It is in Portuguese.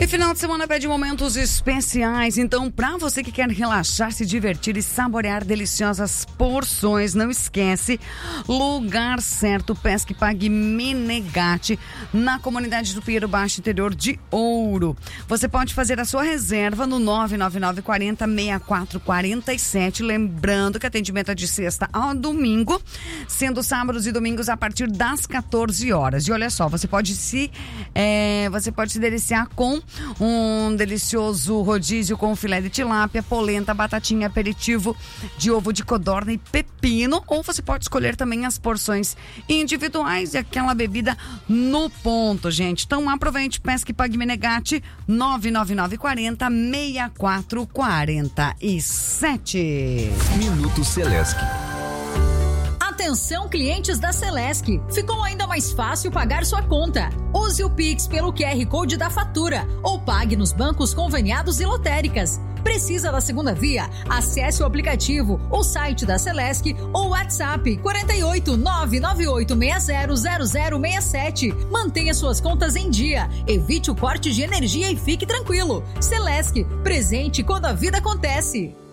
E final de semana pede momentos especiais, então para você que quer relaxar, se divertir e saborear deliciosas porções, não esquece, lugar certo, Pesque Pague Menegatti, na comunidade do Pinheiro Baixo, interior de Ouro. Você pode fazer a sua reserva no 999-40-6447, lembrando que atendimento é de sexta ao domingo, sendo sábados e domingos a partir das 14 horas. E olha só, você pode se deliciar com um delicioso rodízio com filé de tilápia, polenta, batatinha, aperitivo de ovo de codorna e pepino, ou você pode escolher também as porções individuais e aquela bebida no ponto, gente. Então aproveite, Pesque Pague Menegatti, 999-40-6447. Minuto Celesc. Atenção, clientes da Celesc, ficou ainda mais fácil pagar sua conta. Use o Pix pelo QR Code da fatura ou pague nos bancos conveniados e lotéricas. Precisa da segunda via? Acesse o aplicativo, o site da Celesc ou WhatsApp 48 998600067. Mantenha suas contas em dia, evite o corte de energia e fique tranquilo. Celesc, presente quando a vida acontece.